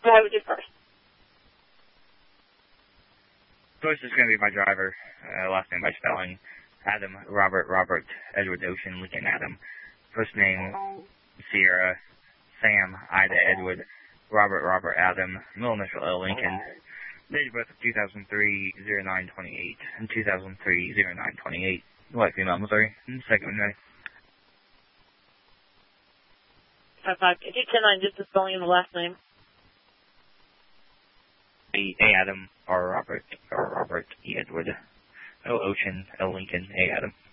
I would do first. First is going to be my driver, last name by spelling. Adam, Robert, Edward, Ocean, Lincoln, Adam. First name, Sierra, Sam, Ida, Edward, Robert, Adam, middle initial L, Lincoln. Date of birth of 2003-09-28, and 2003-09-28. White female, Missouri. Second one, 5-5. Could you 10-9 just the spelling of the last name? A. Adam, R. Robert, E. Edward, O. Ocean, L. Lincoln, A. Adam.